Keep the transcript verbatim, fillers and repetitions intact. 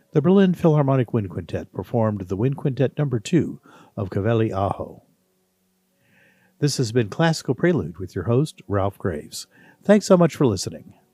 The Berlin Philharmonic Wind Quintet performed the Wind Quintet number two of Cavalli Aho. This has been Classical Prelude with your host, Ralph Graves. Thanks so much for listening.